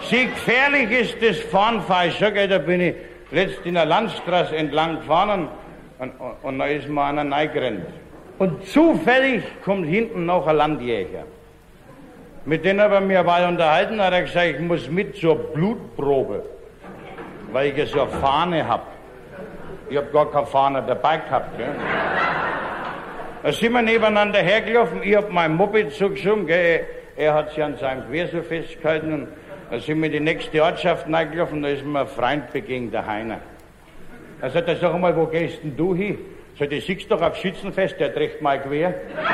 Wie gefährlich ist das Fahren, schon, da bin ich letzt in der Landstraße entlang gefahren und da ist mir einer reingerannt. Und zufällig kommt hinten noch ein Landjäger. Mit dem haben wir mal unterhalten, hat er gesagt, ich muss mit zur Blutprobe, weil ich ja so eine Fahne hab. Ich hab gar keine Fahne dabei gehabt, gell. Da sind wir nebeneinander hergelaufen, ich hab mein Moped so geschoben, gell. Er hat sich an seinem Gewehr so festgehalten und da sind wir in die nächste Ortschaft reingelaufen, da ist mir ein Freund begegnet, der Heiner. Er sagt, sag mal, wo gehst denn du hin? Sagt, ich siehst doch auf Schützenfest, der trägt mein Gewehr.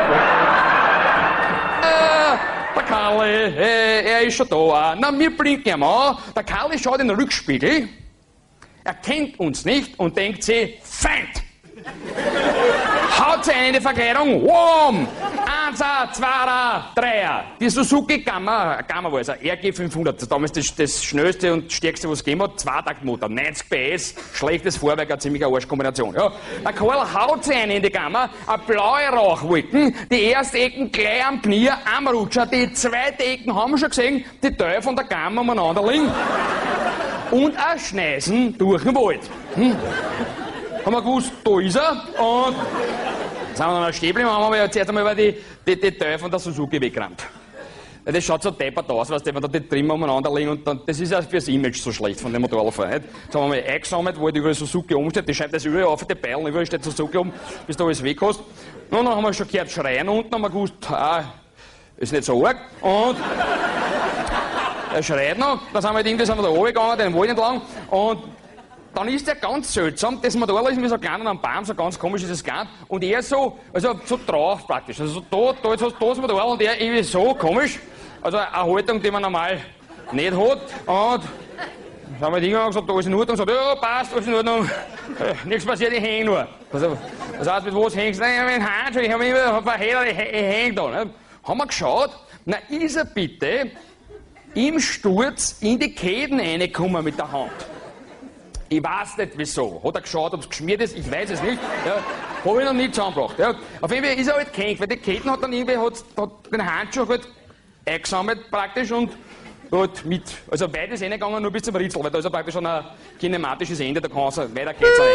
Der Karl, er ist schon da. Na, mir blinkt ihm an. Der Karl schaut in den Rückspiegel, er kennt uns nicht und denkt sich, Feind! Haut sie eine in die Verkleidung, wham! 1er, 2er, 3er. Die Suzuki Gamma war es, RG 500. Damals das schnellste und stärkste, was es gegeben hat. Zweitaktmotor, 90 PS, schlechtes Fahrwerk, eine ziemliche Arschkombination. Ja. Der Karl haut sie eine in die Gamma, eine blaue Rauchwolken, die erste Ecken gleich am Knie, am Rutscher, die zweite Ecken haben wir schon gesehen, die Teile von der Gamma umeinander liegen. Und ein Schneisen durch den Wald. Haben wir gewusst, da ist er. Und sind wir noch stehen geblieben, haben wir zuerst einmal über die Teile von der Suzuki weggerannt. Ja, das schaut so deppert aus, weißt du, wenn da die Trimmer umeinander liegen und dann, das ist ja fürs Image so schlecht von dem Motorradfahren. Jetzt haben wir mal eingesammelt, wo überall Suzuki oben steht, die schreibt das überall auf, die Beilen, überall steht Suzuki oben, bis da alles weg hast. Und dann haben wir schon gehört schreien unten, haben wir gewusst, ist nicht so arg. Und er schreit noch, dann sind wir da oben gegangen, den Wald entlang, und dann ist er ganz seltsam, das Motorrad ist mir so klein am Baum, so ganz komisch ist es klein, und er so, also so drauf praktisch, also da jetzt hast du das Motorrad und er irgendwie so komisch, also eine Haltung, die man normal nicht hat, und dann haben wir die hingegangen und gesagt, da ist in Ordnung, und gesagt, ja, passt, alles in Ordnung, nichts passiert, ich häng nur. Also, das heißt, mit was hängst du? Nein, mit dem Handschuh, ich hab mich immer verheddert, ich häng da. Ne? Haben wir geschaut, na ist er bitte im Sturz in die Käden reingekommen mit der Hand. Ich weiß nicht wieso. Hat er geschaut, ob es geschmiert ist? Ich weiß es nicht. Ja, habe ich noch nie zusammengebracht. Ja. Auf jeden Fall ist er halt gehängt, weil die Ketten hat dann irgendwie hat den Handschuh halt eingesammelt praktisch und halt mit, also weit ist reingegangen, nur bis zum Ritzel, weil da ist ja praktisch schon ein kinematisches Ende, da kann es weiter geht's